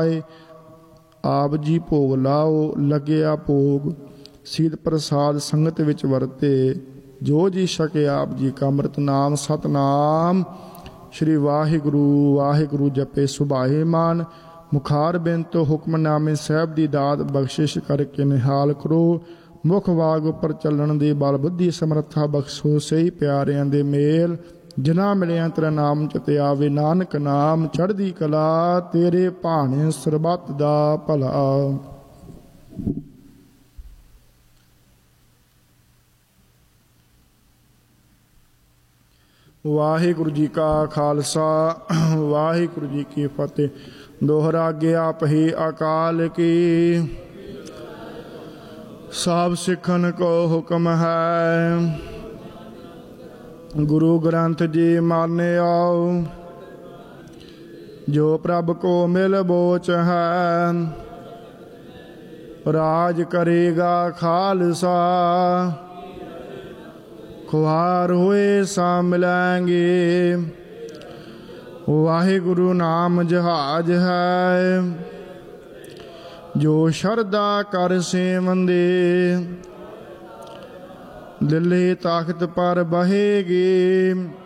ਆਪ ਜੀ ਭੋਗ ਲਾਓ ਲੱਗਿਆ ਭੋਗ। ਸੀਤ ਪ੍ਰਸਾਦ ਸੰਗਤ ਵਿੱਚ ਵਰਤੇ ਜੋ ਜੀ ਛਕੇ ਆਪ ਜੀ ਕਾ ਅੰਮ੍ਰਿਤ ਨਾਮ ਸਤਨਾਮ। ਸ਼੍ਰੀ ਵਾਹਿਗੁਰੂ ਵਾਹਿਗੁਰੂ ਜਪੇ ਸੁਭਾਏ ਮਾਨ। ਮੁਖਾਰ ਬਿੰਤ ਹੁਕਮਨਾਮੇ ਸਾਹਿਬ ਦੀ ਦਾਤ ਬਖਸ਼ਿਸ਼ ਕਰਕੇ ਨਿਹਾਲ ਕਰੋ। ਮੁਖ ਵਾਗ ਉੱਪਰ ਚੱਲਣ ਦੀ ਬਲ ਬੁੱਧੀ ਸਮਰੱਥਾ ਬਖਸ਼ੋ। ਸਹੀ ਪਿਆਰਿਆਂ ਦੇ ਮੇਲ ਜਿਨ੍ਹਾਂ ਮਿਲਿਆ ਤੇਰਾ ਨਾਮ ਚਿਤ ਆਵੇ। ਨਾਨਕ ਨਾਮ ਚੜ੍ਹਦੀ ਕਲਾ ਤੇਰੇ ਭਾਣੇ ਸਰਬੱਤ ਦਾ ਭਲਾ। ਵਾਹਿਗੁਰੂ ਜੀ ਕਾ ਖਾਲਸਾ ਵਾਹਿਗੁਰੂ ਜੀ ਕੀ ਫਤਿਹ। ਦੋਹਰਾ ਗਿਆ ਪਹੀ ਅਕਾਲ ਕੀ ਸਭ ਸਿੱਖਨ ਕੋ ਹੁਕਮ ਹੈ। ਗੁਰੂ ਗ੍ਰੰਥ ਜੀ ਮਾਨਿਓ ਜੋ ਪ੍ਰਭ ਕੋ ਮਿਲ ਬੋਚ ਹੈ। ਰਾਜ ਕਰੇਗਾ ਖਾਲਸਾ ਖੁਆਰ ਹੋਏ ਸਾ ਮਿਲਾਂਗੇ। ਵਾਹਿਗੁਰੂ ਨਾਮ ਜਹਾਜ ਹੈ ਜੋ ਸ਼ਰਧਾ ਕਰ ਸੇਵੰਦੇ। ਦਿੱਲੀ ਤਖਤ ਪਰ ਬਹੇਗੀ